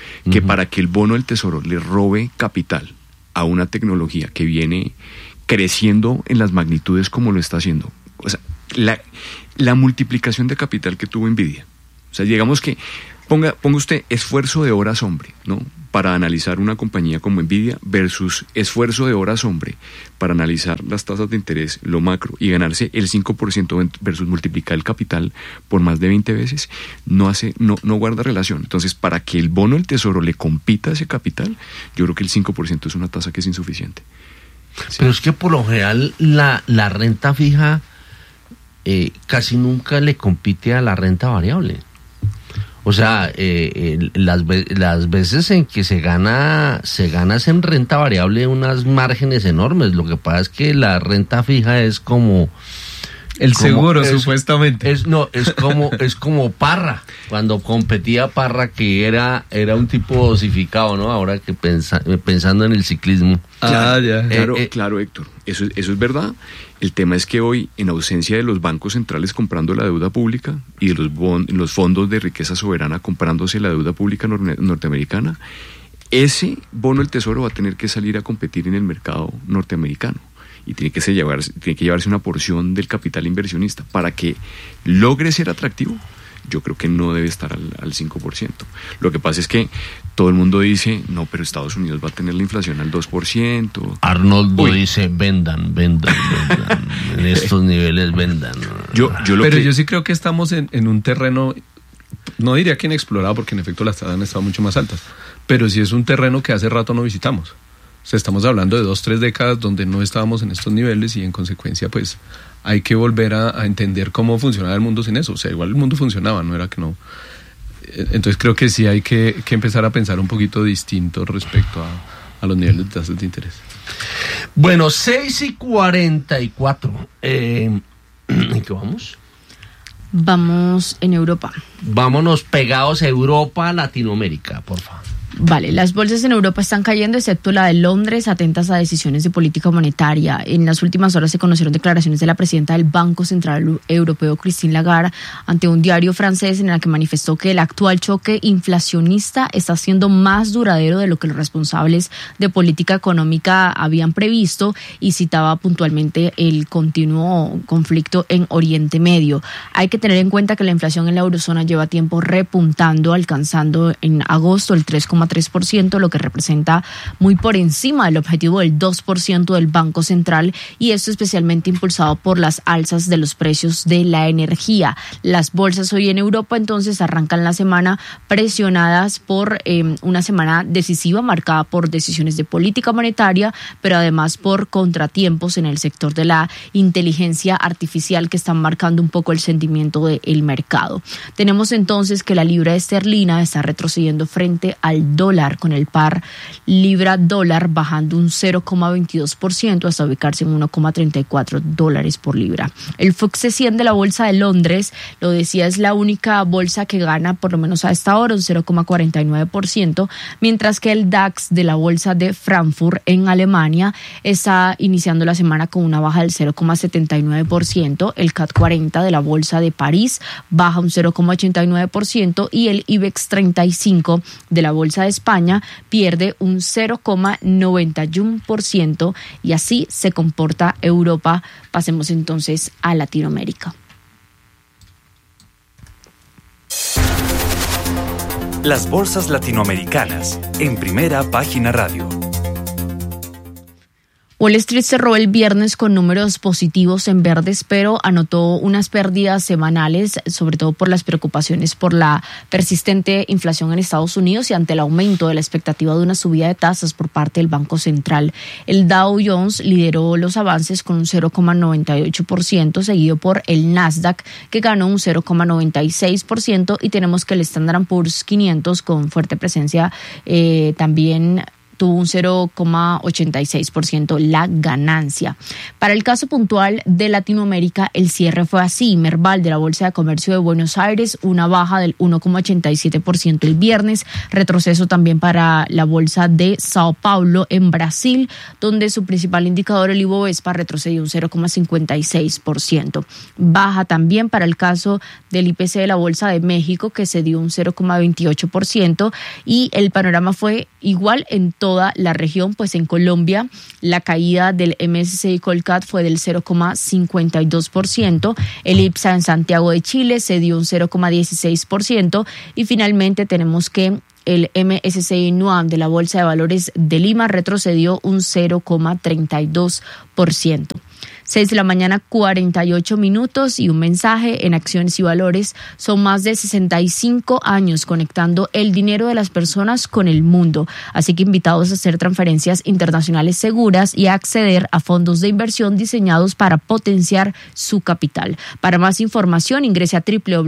que para que el bono del Tesoro le robe capital a una tecnología que viene creciendo en las magnitudes como lo está haciendo, o sea, la multiplicación de capital que tuvo Nvidia, o sea, digamos que ponga usted esfuerzo de horas hombre, ¿no?, para analizar una compañía como Nvidia versus esfuerzo de horas hombre para analizar las tasas de interés, lo macro, y ganarse el 5% versus multiplicar el capital por más de 20 veces, no guarda relación. Entonces, para que el bono del Tesoro le compita a ese capital, yo creo que el 5% es una tasa que es insuficiente. Sí. Pero es que por lo general la renta fija casi nunca le compite a la renta variable. O sea, las veces en que se gana en renta variable unas márgenes enormes. Lo que pasa es que la renta fija es como el seguro, supuestamente. Es como Parra, cuando competía Parra, que era un tipo dosificado, ¿no? Ahora que pensando en el ciclismo. Claro, Héctor. Eso es verdad. El tema es que hoy, en ausencia de los bancos centrales comprando la deuda pública y de los fondos de riqueza soberana comprándose la deuda pública norteamericana, ese bono del Tesoro va a tener que salir a competir en el mercado norteamericano. Y tiene que llevarse una porción del capital inversionista. Para que logre ser atractivo, yo creo que no debe estar al 5%. Lo que pasa es que todo el mundo dice, no, pero Estados Unidos va a tener la inflación al 2%. Arnoldo dice, vendan. En estos niveles vendan. Yo sí creo que estamos en un terreno, no diría que inexplorado, porque en efecto las tasas han estado mucho más altas, pero sí es un terreno que hace rato no visitamos. O sea, estamos hablando de 2-3 décadas donde no estábamos en estos niveles y en consecuencia pues hay que volver a entender cómo funcionaba el mundo sin eso. O sea, igual el mundo funcionaba, no era que no. Entonces creo que sí hay que empezar a pensar un poquito distinto respecto a los niveles de tasas de interés. Bueno, 6:44. ¿En qué vamos? Vamos en Europa. Vámonos pegados a Europa, Latinoamérica, por favor. Vale, las bolsas en Europa están cayendo, excepto la de Londres, atentas a decisiones de política monetaria. En las últimas horas se conocieron declaraciones de la presidenta del Banco Central Europeo, Christine Lagarde, ante un diario francés en el que manifestó que el actual choque inflacionista está siendo más duradero de lo que los responsables de política económica habían previsto, y citaba puntualmente el continuo conflicto en Oriente Medio. Hay que tener en cuenta que la inflación en la eurozona lleva tiempo repuntando, alcanzando en agosto el 3,3%, lo que representa muy por encima del objetivo del 2% del Banco Central, y esto especialmente impulsado por las alzas de los precios de la energía. Las bolsas hoy en Europa entonces arrancan la semana presionadas por una semana decisiva marcada por decisiones de política monetaria, pero además por contratiempos en el sector de la inteligencia artificial que están marcando un poco el sentimiento del mercado. Tenemos entonces que la libra esterlina está retrocediendo frente al dólar, con el par libra-dólar bajando un 0,22% hasta ubicarse en $1,34 por libra. El FTSE 100 de la Bolsa de Londres, lo decía, es la única bolsa que gana, por lo menos a esta hora, un 0,49%, mientras que el DAX de la Bolsa de Frankfurt en Alemania está iniciando la semana con una baja del 0,79%. El CAC 40 de la Bolsa de París baja un 0,89% y el IBEX 35 de la Bolsa de España pierde un 0,91%, y así se comporta Europa. Pasemos entonces a Latinoamérica. Las bolsas latinoamericanas en Primera Página Radio. Wall Street cerró el viernes con números positivos en verdes, pero anotó unas pérdidas semanales, sobre todo por las preocupaciones por la persistente inflación en Estados Unidos y ante el aumento de la expectativa de una subida de tasas por parte del Banco Central. El Dow Jones lideró los avances con un 0,98%, seguido por el Nasdaq, que ganó un 0,96%, y tenemos que el Standard & Poor's 500, con fuerte presencia también tuvo un 0,86% la ganancia. Para el caso puntual de Latinoamérica, el cierre fue así. Merval de la Bolsa de Comercio de Buenos Aires, una baja del 1,87% el viernes, retroceso también para la Bolsa de Sao Paulo en Brasil, donde su principal indicador, el Ibovespa, retrocedió un 0,56%. Baja también para el caso del IPC de la Bolsa de México, que se dio un 0,28%, y el panorama fue igual en toda la región, pues en Colombia la caída del MSCI Colcat fue del 0,52%, el IPSA en Santiago de Chile se dio un 0,16%, y finalmente tenemos que el MSCI NUAM de la Bolsa de Valores de Lima retrocedió un 0,32%. 6 de la mañana, 48 minutos, y un mensaje en Acciones y Valores. Son más de 65 años conectando el dinero de las personas con el mundo. Así que invitados a hacer transferencias internacionales seguras y a acceder a fondos de inversión diseñados para potenciar su capital. Para más información, ingrese a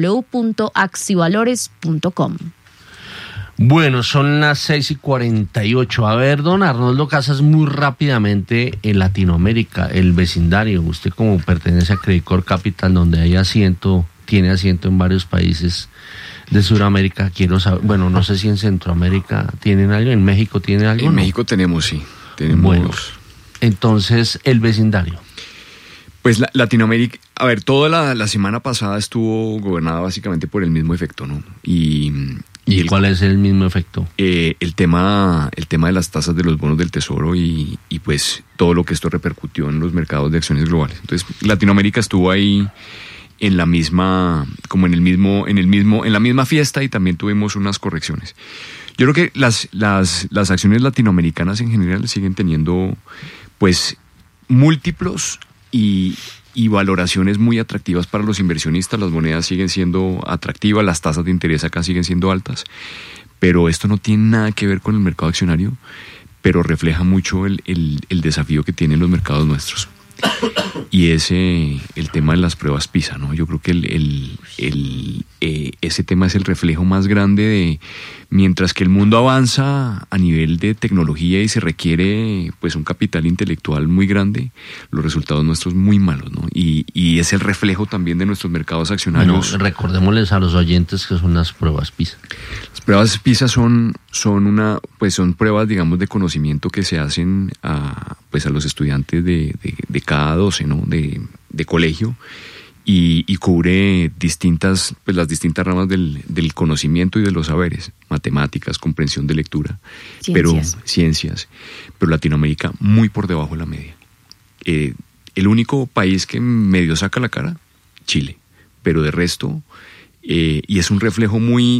www.axivalores.com. Bueno, son las 6:48. A ver, don Arnoldo Casas, muy rápidamente, en Latinoamérica, el vecindario, usted como pertenece a Credicor Capital, donde hay tiene asiento en varios países de Sudamérica, quiero saber, bueno, no sé si en Centroamérica tienen algo, en México tienen algo. En ¿no? México tenemos, sí. Bueno, entonces, el vecindario. Pues Latinoamérica, a ver, toda la semana pasada estuvo gobernada básicamente por el mismo efecto, ¿no? ¿Y cuál es el mismo efecto? El tema de las tasas de los bonos del Tesoro y pues todo lo que esto repercutió en los mercados de acciones globales. Entonces, Latinoamérica estuvo ahí en la misma, como en la misma fiesta, y también tuvimos unas correcciones. Yo creo que las acciones latinoamericanas en general siguen teniendo pues múltiplos y valoraciones muy atractivas para los inversionistas. Las monedas siguen siendo atractivas, las tasas de interés acá siguen siendo altas, pero esto no tiene nada que ver con el mercado accionario, pero refleja mucho el desafío que tienen los mercados nuestros. Y el tema de las pruebas PISA, ¿no? Yo creo que ese tema es el reflejo más grande de, mientras que el mundo avanza a nivel de tecnología y se requiere pues un capital intelectual muy grande, los resultados nuestros muy malos, ¿no? Y es el reflejo también de nuestros mercados accionarios. Bueno, recordémosles a los oyentes que son las pruebas PISA. Las pruebas PISA son pruebas, digamos, de conocimiento que se hacen a los estudiantes de cada 12, ¿no? de colegio, y cubre las distintas ramas del conocimiento y de los saberes: matemáticas, comprensión de lectura, ciencias, pero Latinoamérica muy por debajo de la media. El único país que medio saca la cara, Chile, pero de resto, y es un reflejo muy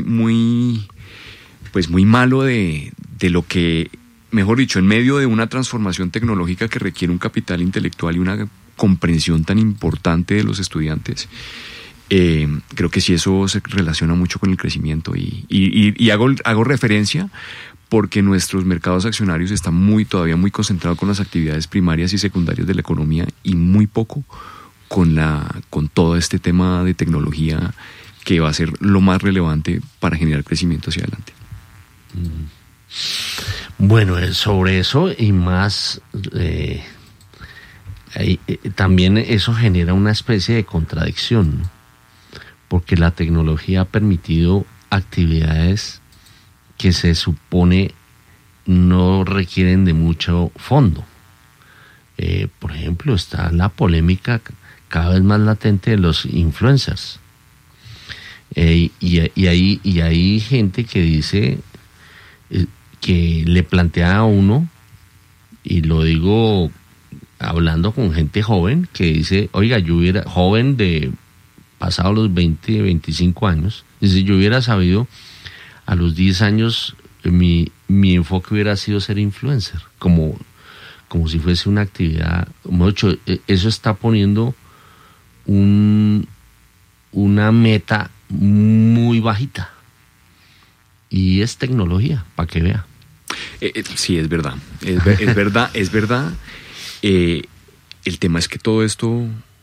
malo de lo que, mejor dicho, en medio de una transformación tecnológica que requiere un capital intelectual y una comprensión tan importante de los estudiantes, creo que sí, eso se relaciona mucho con el crecimiento, y hago referencia porque nuestros mercados accionarios están todavía muy concentrados con las actividades primarias y secundarias de la economía, y muy poco con todo este tema de tecnología, que va a ser lo más relevante para generar crecimiento hacia adelante. Bueno, sobre eso y más, también eso genera una especie de contradicción, ¿no? Porque la tecnología ha permitido actividades que se supone no requieren de mucho fondo. Por ejemplo, está la polémica cada vez más latente de los influencers. Y hay gente que dice, que le plantea a uno, y lo digo hablando con gente joven, que dice, oiga, joven de pasado los 20, 25 años, dice, yo hubiera sabido a los 10 años, mi enfoque hubiera sido ser influencer, como si fuese una actividad. Mucho, eso está poniendo una meta muy bajita, y es tecnología, para que vea. Sí, es verdad. Es verdad. El tema es que todo esto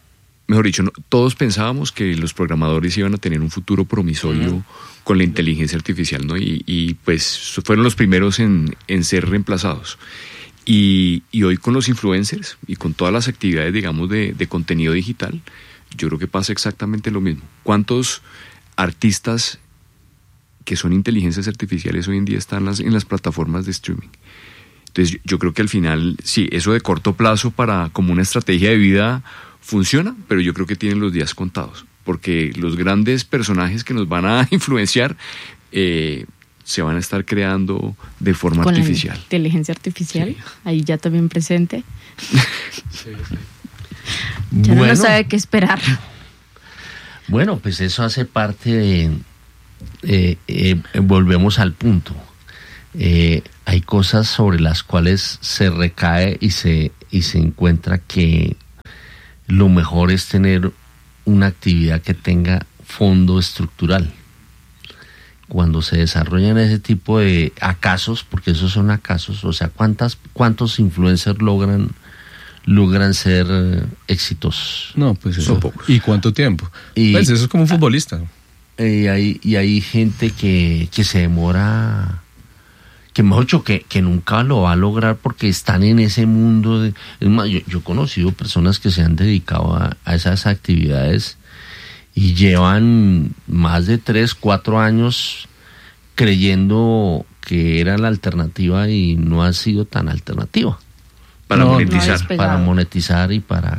mejor dicho, todos pensábamos que los programadores iban a tener un futuro promisorio con la inteligencia artificial, ¿no? Y pues fueron los primeros en ser reemplazados. Y hoy con los influencers y con todas las actividades, digamos, de contenido digital, yo creo que pasa exactamente lo mismo. ¿Cuántos artistas que son inteligencias artificiales hoy en día están en las plataformas de streaming? Entonces yo creo que al final, sí, eso de corto plazo como una estrategia de vida funciona, pero yo creo que tienen los días contados, porque los grandes personajes que nos van a influenciar se van a estar creando de forma con artificial. La inteligencia artificial, sí. Ahí ya también presente. Sí. Ya no sabe qué esperar. Bueno, pues eso hace parte de... volvemos al punto. Hay cosas sobre las cuales se recae y se encuentra que lo mejor es tener una actividad que tenga fondo estructural. Cuando se desarrollan ese tipo de acasos, porque esos son acasos, o sea, ¿cuántos influencers logran ser exitosos? No, pues eso. ¿Y cuánto tiempo? Pues eso es como un futbolista. Y hay gente que se demora, que mejor dicho, que nunca lo va a lograr porque están en ese mundo. Es más, yo he conocido personas que se han dedicado a esas actividades y llevan más de 3-4 años creyendo que era la alternativa y no ha sido tan alternativa. Para monetizar. Para monetizar y para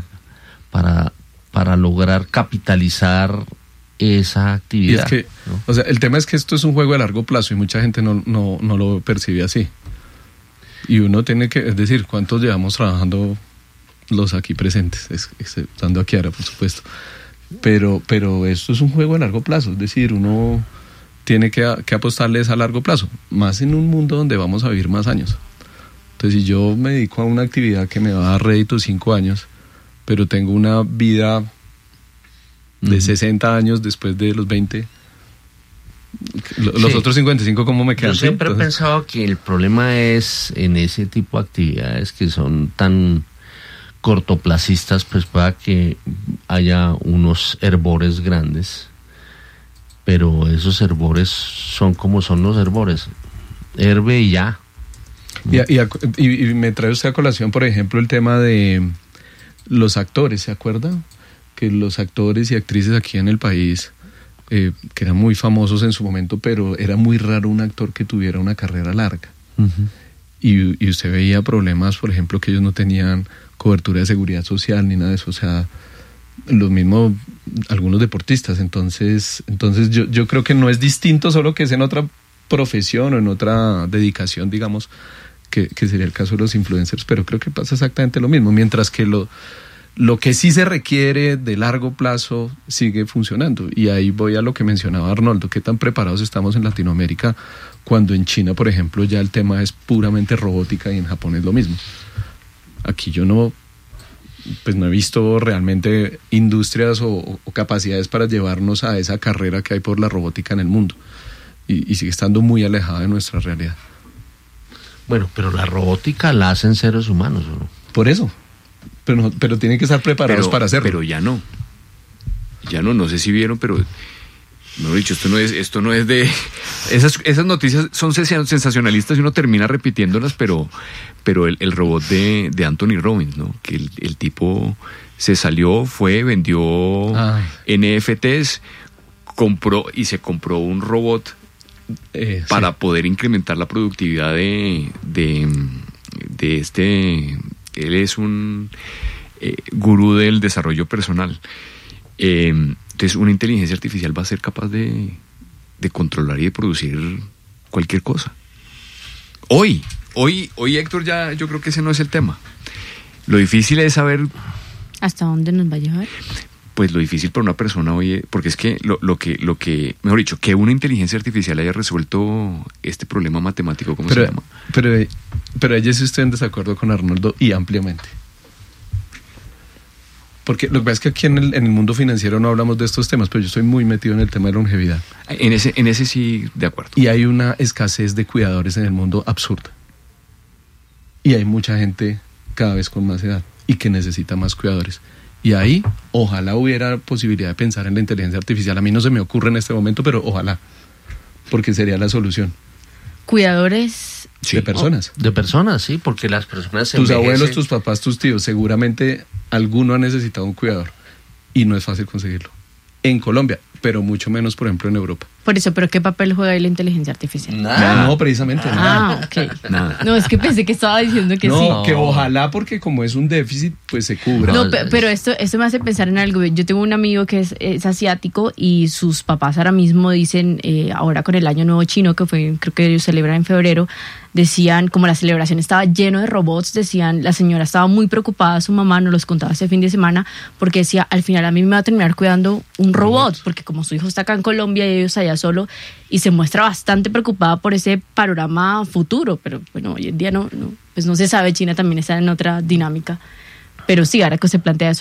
lograr capitalizar esa actividad. Y es que, ¿no? O sea, el tema es que esto es un juego de largo plazo y mucha gente no lo percibe así. Y uno tiene que, es decir, ¿cuántos llevamos trabajando los aquí presentes? Exceptando a Kiara, por supuesto. Pero esto es un juego de largo plazo, es decir, uno tiene que apostarles a largo plazo, más en un mundo donde vamos a vivir más años. Entonces, si yo me dedico a una actividad que me va a dar rédito 5 años, pero tengo una vida de 60 años después de los 20, los otros 55, ¿cómo me quedan? Yo siempre he pensado que el problema es en ese tipo de actividades que son tan cortoplacistas, pues pueda que haya unos hervores grandes, pero esos hervores son como son los hervores, herve y ya. Y me trae usted a colación, por ejemplo, el tema de los actores, ¿se acuerda? Que los actores y actrices aquí en el país, que eran muy famosos en su momento, pero era muy raro un actor que tuviera una carrera larga. Uh-huh. Y usted veía problemas, por ejemplo, que ellos no tenían cobertura de seguridad social ni nada de eso, o sea, lo mismo algunos deportistas. Entonces yo creo que no es distinto, solo que es en otra profesión o en otra dedicación, digamos, que sería el caso de los influencers, pero creo que pasa exactamente lo mismo, mientras que lo que sí se requiere de largo plazo sigue funcionando. Y ahí voy a lo que mencionaba Arnoldo, qué tan preparados estamos en Latinoamérica cuando en China, por ejemplo, ya el tema es puramente robótica y en Japón es lo mismo. Aquí yo no he visto realmente industrias o capacidades para llevarnos a esa carrera que hay por la robótica en el mundo. Y sigue estando muy alejada de nuestra realidad. Bueno, pero la robótica la hacen seres humanos, ¿no? Por eso. Pero tienen que estar preparados para hacerlo. Pero ya no, no sé si vieron, pero mejor dicho, esto no es de esas noticias son sensacionalistas y uno termina repitiéndolas, pero el robot de Anthony Robbins, ¿no? Que el tipo se salió, vendió NFTs, se compró un robot para poder incrementar la productividad de este. Él es un gurú del desarrollo personal. Entonces, una inteligencia artificial va a ser capaz de controlar y de producir cualquier cosa. Hoy, Héctor, ya yo creo que ese no es el tema. Lo difícil es saber... ¿Hasta dónde nos va a llevar? Pues lo difícil para una persona hoy, porque es que lo que, mejor dicho, que una inteligencia artificial haya resuelto este problema matemático, ¿cómo se llama? Pero allí sí estoy en desacuerdo con Arnoldo y ampliamente. Porque lo que pasa es que aquí en el mundo financiero no hablamos de estos temas, pero yo estoy muy metido en el tema de longevidad. En ese sí, de acuerdo. Y hay una escasez de cuidadores en el mundo absurda. Y hay mucha gente cada vez con más edad y que necesita más cuidadores. Y ahí, ojalá hubiera posibilidad de pensar en la inteligencia artificial. A mí no se me ocurre en este momento, pero ojalá, porque sería la solución. Cuidadores de personas. De personas, sí, porque las personas se Tus envejecen. abuelos, tus papás, tus tíos, seguramente alguno ha necesitado un cuidador y no es fácil conseguirlo. En Colombia, pero mucho menos, por ejemplo, en Europa. Por eso, ¿pero qué papel juega ahí la inteligencia artificial? No, precisamente nada. Ok. Nada. No, es que pensé que estaba diciendo que sí. No, que ojalá, porque como es un déficit, pues se cubra. No, pero esto me hace pensar en algo. Yo tengo un amigo que es asiático y sus papás ahora mismo dicen, ahora con el Año Nuevo Chino, que fue, creo que ellos celebran en febrero, decían, como la celebración estaba lleno de robots, decían, la señora estaba muy preocupada, su mamá nos los contaba este fin de semana, porque decía, al final a mí me va a terminar cuidando un robot, porque como su hijo está acá en Colombia y ellos allá solo, y se muestra bastante preocupada por ese panorama futuro, pero bueno, hoy en día no se sabe, China también está en otra dinámica, pero sí, ahora que se plantea eso,